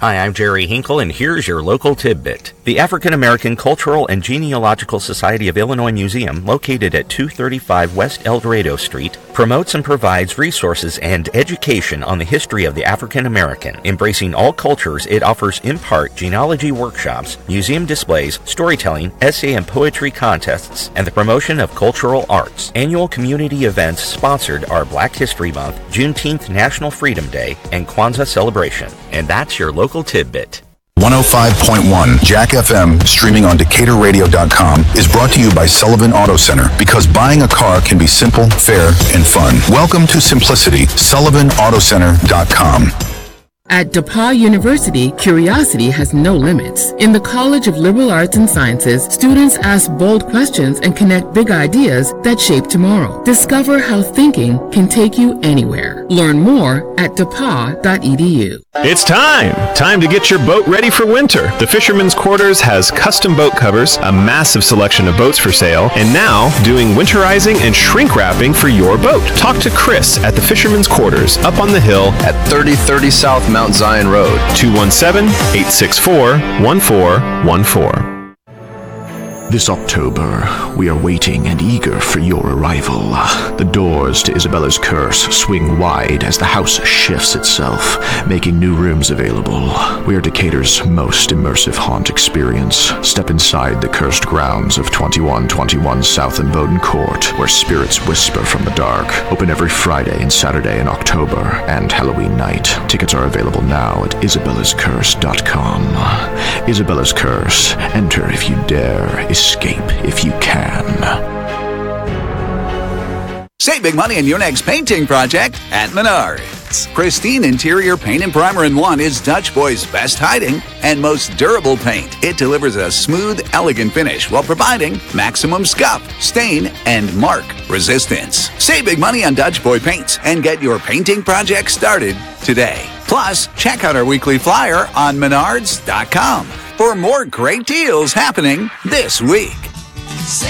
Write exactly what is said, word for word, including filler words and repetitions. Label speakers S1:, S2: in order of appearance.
S1: Hi, I'm Jerry Hinkle, and here's your local tidbit. The African American Cultural and Genealogical Society of Illinois Museum, located at two thirty-five West El Dorado Street, promotes and provides resources and education on the history of the African American. Embracing all cultures, it offers in part genealogy workshops, museum displays, storytelling, essay and poetry contests, and the promotion of cultural arts. Annual community events sponsored are Black History Month, Juneteenth National Freedom Day, and Kwanzaa celebration. And that's your local tidbit.
S2: one oh five point one Jack F M, streaming on Decatur Radio dot com, is brought to you by Sullivan Auto Center, because buying a car can be simple, fair, and fun. Welcome to simplicity. Sullivan Auto Center dot com.
S3: At DePauw University, curiosity has no limits. In the College of Liberal Arts and Sciences, students ask bold questions and connect big ideas that shape tomorrow. Discover how thinking can take you anywhere. Learn more at depaw dot e d u.
S4: It's time! Time to get your boat ready for winter. The Fisherman's Quarters has custom boat covers, a massive selection of boats for sale, and now doing winterizing and shrink wrapping for your boat. Talk to Chris at the Fisherman's Quarters up on the hill at thirty thirty South Mount Zion Road, two one seven, eight six four, one four one four.
S5: This October, we are waiting and eager for your arrival. The doors to Isabella's Curse swing wide as the house shifts itself, making new rooms available. We are Decatur's most immersive haunt experience. Step inside the cursed grounds of twenty-one twenty-one South and Bowden Court, where spirits whisper from the dark. Open every Friday and Saturday in October and Halloween night. Tickets are available now at isabellas curse dot com. Isabella's Curse. Enter if you dare. Escape if you can.
S6: Save big money on your next painting project at Menards. Pristine interior paint and primer in one is Dutch Boy's best hiding and most durable paint. It delivers a smooth, elegant finish while providing maximum scuff, stain, and mark resistance. Save big money on Dutch Boy paints and get your painting project started today. Plus, check out our weekly flyer on menards dot com for more great deals happening this week.